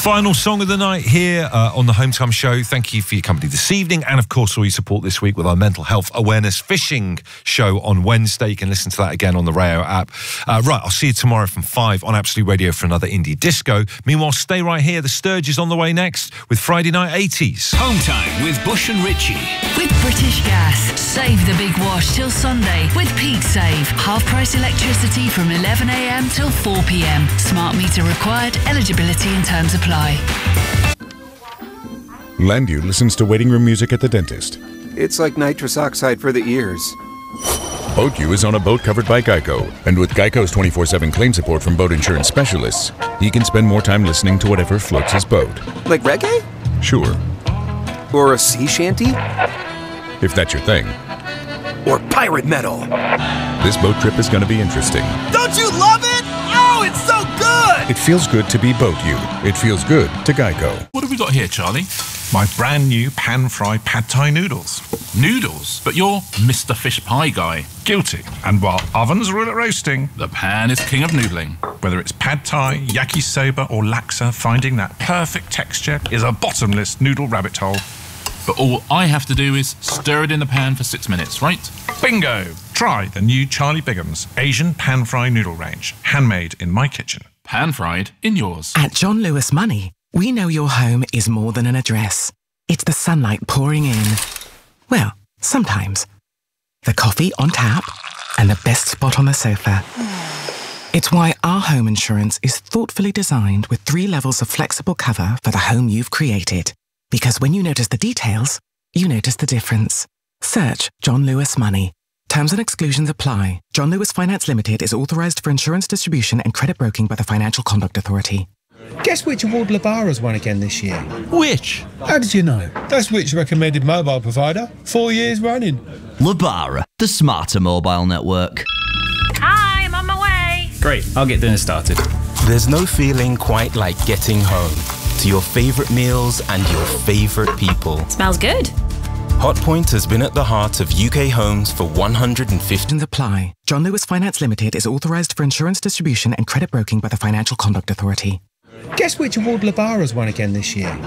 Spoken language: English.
Final song of the night here on the Home Time Show. Thank you for your company this evening, and of course all your support this week with our mental health awareness fishing show on Wednesday. You can listen to that again on the Rayo app. Right, I'll see you tomorrow from 5 on Absolute Radio for another indie disco. Meanwhile, stay right here. The Sturge is on the way next with Friday Night 80s. Home Time with Bush and Ritchie. With British Gas, save the big wash till Sunday with Peak Save. Half price electricity from 11 a.m. till 4 p.m. Smart meter required. Eligibility and terms apply. Landu listens to waiting room music at the dentist. It's like nitrous oxide for the ears. BoatU is on a boat covered by Geico, and with Geico's 24/7 claim support from boat insurance specialists, he can spend more time listening to whatever floats his boat. Like reggae? Sure. Or a sea shanty? If that's your thing. Or pirate metal? This boat trip is going to be interesting. Don't you love it? Oh, it's so good! It feels good to be BoatU. It feels good to Geico. What have we got here, Charlie? My brand new pan-fried pad thai noodles. Noodles? But you're Mr. Fish Pie guy. Guilty. And while ovens rule at roasting, the pan is king of noodling. Whether it's pad thai, yakisoba or laksa, finding that perfect texture is a bottomless noodle rabbit hole. But all I have to do is stir it in the pan for 6 minutes, right? Bingo! Try the new Charlie Bigham's Asian pan-fried noodle range. Handmade in my kitchen. Pan-fried in yours. At John Lewis Money, we know your home is more than an address. It's the sunlight pouring in. Well, sometimes. The coffee on tap and the best spot on the sofa. It's why our home insurance is thoughtfully designed with 3 levels of flexible cover for the home you've created. Because when you notice the details, you notice the difference. Search John Lewis Money. Terms and exclusions apply. John Lewis Finance Limited is authorised for insurance distribution and credit broking by the Financial Conduct Authority. Guess which award Lebara's won again this year? Which? How did you know? That's which recommended mobile provider 4 years running. Lebara, the smarter mobile network. Hi, I'm on my way. Great, I'll get dinner started. There's no feeling quite like getting home to your favourite meals and your favourite people. Smells good. Hotpoint has been at the heart of UK homes for 150... Apply. John Lewis Finance Limited is authorised for insurance distribution and credit broking by the Financial Conduct Authority. Guess which award Lebara's won again this year?